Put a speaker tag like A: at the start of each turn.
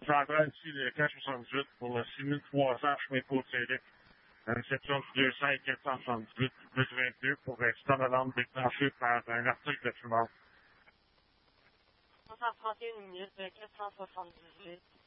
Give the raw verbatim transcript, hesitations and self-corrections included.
A: J'entends ici le quatre cent soixante-dix-huit pour le six mille trois cents chemin Côte-Saint-Luc. La réception du deux cents et quatre cent soixante-dix-huit plus vingt-deux pour instant de lampe déclenchée par un article de fumeur.
B: trois cent trente et une minutes, quatre cent soixante-dix-huit.